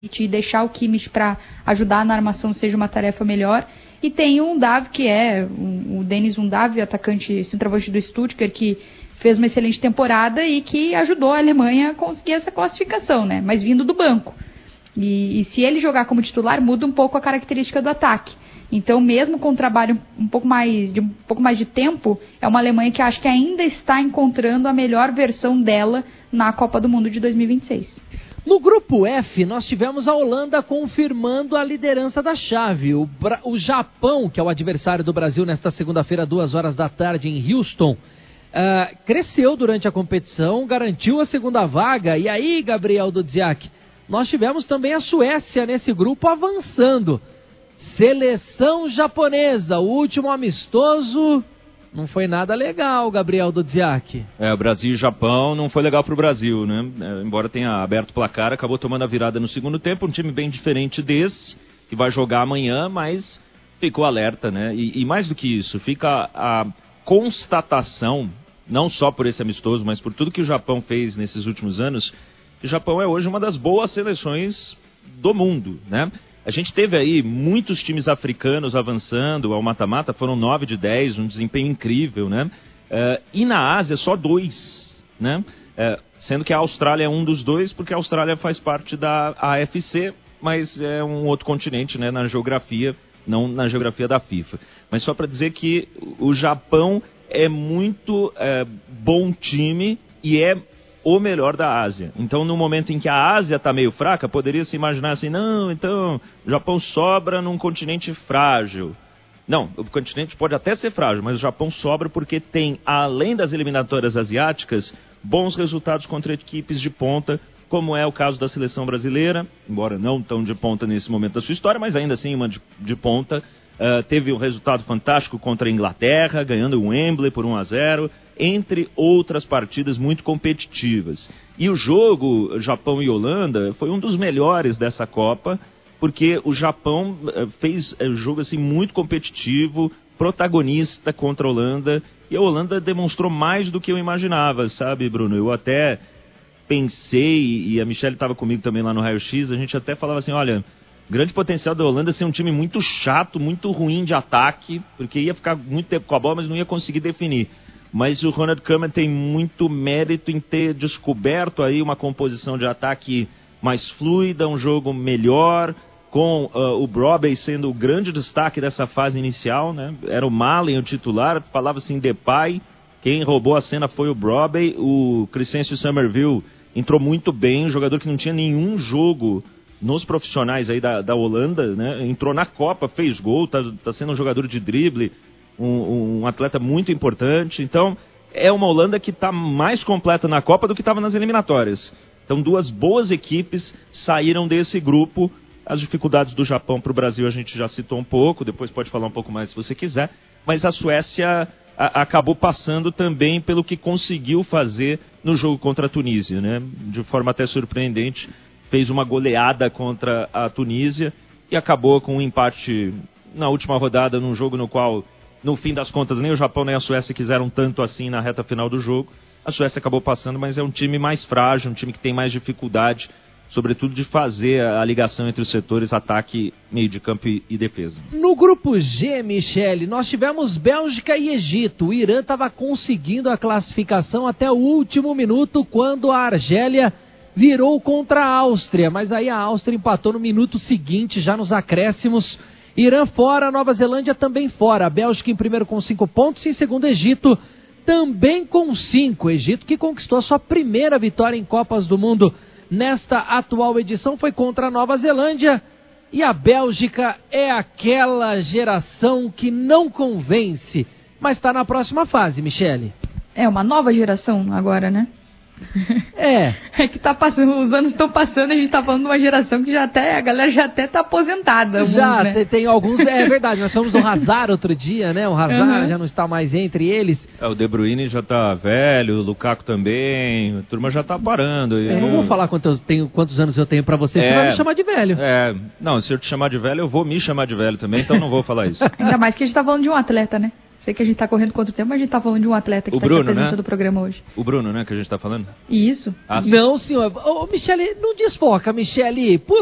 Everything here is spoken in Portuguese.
e deixar o Kimmich para ajudar na armação seja uma tarefa melhor. E tem um Undav, que é o Denis Undav, atacante centroavante do Stuttgart, que fez uma excelente temporada e que ajudou a Alemanha a conseguir essa classificação, né? Mas vindo do banco. E se ele jogar como titular, muda um pouco a característica do ataque. Então, mesmo com um trabalho um pouco mais de tempo, é uma Alemanha que acho que ainda está encontrando a melhor versão dela na Copa do Mundo de 2026. No grupo F, nós tivemos a Holanda confirmando a liderança da chave. O Japão, que é o adversário do Brasil nesta segunda-feira, 14h em Houston, cresceu durante a competição, garantiu a segunda vaga. E aí, Gabriel Dudziak, nós tivemos também a Suécia nesse grupo avançando. Seleção japonesa, o último amistoso... Não foi nada legal, Gabriel Dudziak. O Brasil e Japão não foi legal para o Brasil, né? Embora tenha aberto o placar, acabou tomando a virada no segundo tempo. Um time bem diferente desse, que vai jogar amanhã, mas ficou alerta, né? E mais do que isso, fica a constatação, não só por esse amistoso, mas por tudo que o Japão fez nesses últimos anos, que o Japão é hoje uma das boas seleções do mundo, né? A gente teve aí muitos times africanos avançando ao mata-mata, foram 9 de 10, um desempenho incrível, né? E na Ásia só 2, né? Sendo que a Austrália é um dos 2, porque a Austrália faz parte da AFC, mas é um outro continente, né? Na geografia, não na geografia da FIFA. Mas só para dizer que o Japão é muito bom time e é o melhor da Ásia. Então, no momento em que a Ásia está meio fraca, poderia se imaginar assim, não, então o Japão sobra num continente frágil. Não, o continente pode até ser frágil, mas o Japão sobra porque tem, além das eliminatórias asiáticas, bons resultados contra equipes de ponta, como é o caso da seleção brasileira, embora não tão de ponta nesse momento da sua história, mas ainda assim uma de ponta. Teve um resultado fantástico contra a Inglaterra, ganhando o Wembley por 1-0, entre outras partidas muito competitivas. E o jogo Japão e Holanda foi um dos melhores dessa Copa, porque o Japão fez um jogo assim, muito competitivo, protagonista contra a Holanda, e a Holanda demonstrou mais do que eu imaginava, sabe, Bruno? Eu até pensei, e a Michelle estava comigo também lá no Raio X, a gente até falava assim, olha... Grande potencial da Holanda ser um time muito chato, muito ruim de ataque, porque ia ficar muito tempo com a bola, mas não ia conseguir definir. Mas o Ronald Koeman tem muito mérito em ter descoberto aí uma composição de ataque mais fluida, um jogo melhor, com o Brobbey sendo o grande destaque dessa fase inicial, né? Era o Malen o titular, falava-se em Depay, quem roubou a cena foi o Brobbey, o Crescencio Summerville entrou muito bem, um jogador que não tinha nenhum jogo nos profissionais aí da Holanda, né? Entrou na Copa, fez gol, tá sendo um jogador de drible, um atleta muito importante. Então, é uma Holanda que está mais completa na Copa do que estava nas eliminatórias. Então, duas boas equipes saíram desse grupo. As dificuldades do Japão para o Brasil a gente já citou um pouco, depois pode falar um pouco mais se você quiser. Mas a Suécia acabou passando também pelo que conseguiu fazer no jogo contra a Tunísia, né? De forma até surpreendente. Fez uma goleada contra a Tunísia e acabou com um empate na última rodada, num jogo no qual, no fim das contas, nem o Japão nem a Suécia quiseram tanto assim na reta final do jogo. A Suécia acabou passando, mas é um time mais frágil, um time que tem mais dificuldade, sobretudo de fazer a ligação entre os setores ataque, meio de campo e defesa. No grupo G, Michele, nós tivemos Bélgica e Egito. O Irã estava conseguindo a classificação até o último minuto, quando a Argélia virou contra a Áustria, mas aí a Áustria empatou no minuto seguinte, já nos acréscimos. Irã fora, Nova Zelândia também fora. A Bélgica em primeiro com 5 pontos, em segundo Egito também com 5. Egito que conquistou a sua primeira vitória em Copas do Mundo nesta atual edição foi contra a Nova Zelândia. E a Bélgica é aquela geração que não convence, mas está na próxima fase, Michele. É uma nova geração agora, né? É que tá passando, os anos estão passando, a gente tá falando de uma geração que a galera já até tá aposentada. Já, né? tem alguns, é verdade, nós fomos o Hazard outro dia, né? O Hazard já não está mais entre eles. O De Bruyne já tá velho, o Lukaku também, a turma já tá parando. Eu não vou falar quantos anos eu tenho pra você vai me chamar de velho. Não, se eu te chamar de velho, eu vou me chamar de velho também, então não vou falar isso. Ainda mais que a gente tá falando de um atleta, né? Sei que a gente tá correndo contra o tempo, mas a gente tá falando de um atleta que tá aqui apresentando o programa hoje. O Bruno, né, que a gente tá falando? Isso. Não, senhor. Ô, Michele, não desfoca, Michele. Por